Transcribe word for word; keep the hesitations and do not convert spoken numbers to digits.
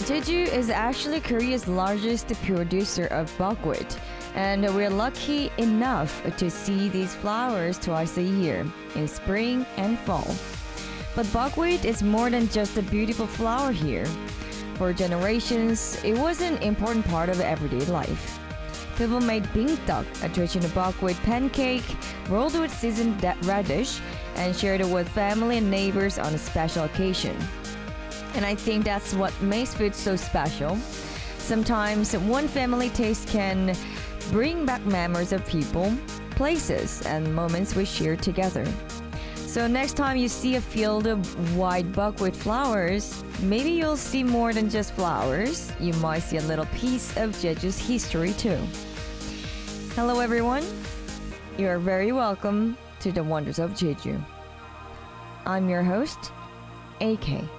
Jeju is actually Korea's largest producer of buckwheat, and we're lucky enough to see these flowers twice a year, in spring and fall. But buckwheat is more than just a beautiful flower here. For generations, it was an important part of everyday life. People made bingtteok, a traditional buckwheat pancake rolled with seasoned radish, and shared it with family and neighbors on a special occasion. And I think that's what makes food so special. Sometimes one family taste can bring back memories of people, places, and moments we shared together. So next time you see a field of white buckwheat flowers, maybe you'll see more than just flowers. You might see a little piece of Jeju's history too. Hello everyone. You are very welcome to the wonders of Jeju. I'm your host, A K.